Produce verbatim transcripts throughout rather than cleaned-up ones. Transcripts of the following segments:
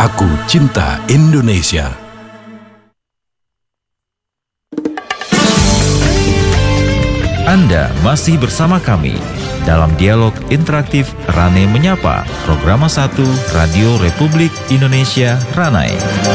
Aku cinta Indonesia. Anda masih bersama kami dalam dialog interaktif Rane Menyapa, Programa satu Radio Republik Indonesia Ranai.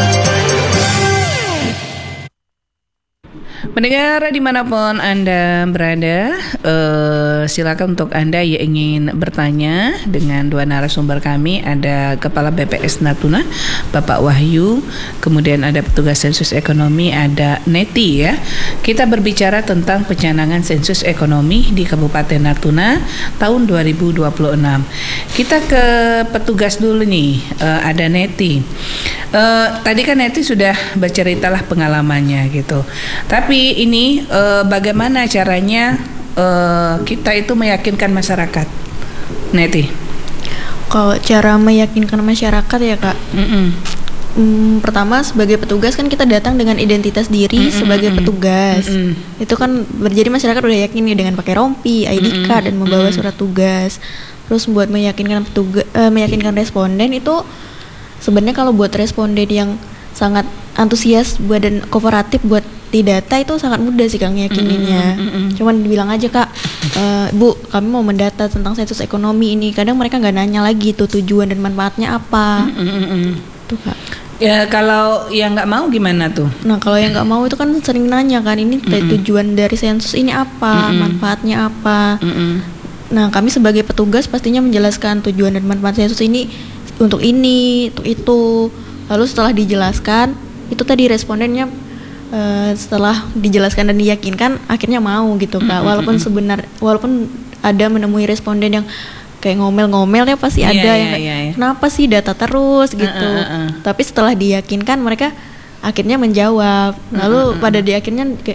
Mendengar dimanapun Anda berada, uh, silakan untuk Anda yang ingin bertanya dengan dua narasumber kami. Ada Kepala B P S Natuna, Bapak Wahyu, kemudian ada petugas sensus ekonomi, ada Neti ya. Kita berbicara tentang pencanangan sensus ekonomi di Kabupaten Natuna tahun dua ribu dua puluh enam. Kita ke petugas dulu nih, uh, ada Neti. Uh, tadi kan Neti sudah berceritalah pengalamannya gitu. Tapi ini uh, bagaimana caranya uh, kita itu meyakinkan masyarakat, Neti? Kalau cara meyakinkan masyarakat ya kak, hmm, pertama sebagai petugas kan kita datang dengan identitas diri Mm-mm. sebagai petugas. Mm-mm. Itu kan berjadi masyarakat udah yakin nih dengan pakai rompi, I D card dan membawa surat tugas. Terus buat meyakinkan petugas, uh, meyakinkan responden itu sebenarnya kalau buat responden yang sangat antusias buat dan kooperatif buat di data itu sangat mudah sih Kang yakininnya. Mm-mm, mm-mm. Cuman bilang aja Kak, e, Bu kami mau mendata tentang sensus ekonomi ini. Kadang mereka nggak nanya lagi tuh tujuan dan manfaatnya apa. Mm-mm. Tuh Kak. Ya kalau yang nggak mau gimana tuh? Nah kalau yang nggak mau itu kan sering nanya kan, ini Mm-mm. tujuan dari sensus ini apa, Mm-mm. manfaatnya apa. Mm-mm. Nah kami sebagai petugas pastinya menjelaskan tujuan dan manfaat sensus ini untuk ini, untuk itu. Lalu setelah dijelaskan, itu tadi respondennya uh, setelah dijelaskan dan diyakinkan akhirnya mau gitu Kak. Mm-hmm. Walaupun sebenar walaupun ada menemui responden yang kayak ngomel-ngomel ya pasti yeah, ada yeah, yang kayak, yeah, yeah. kenapa sih data terus gitu. Uh, uh, uh. Tapi setelah diyakinkan mereka akhirnya menjawab. Lalu uh, uh, uh. pada di akhirnya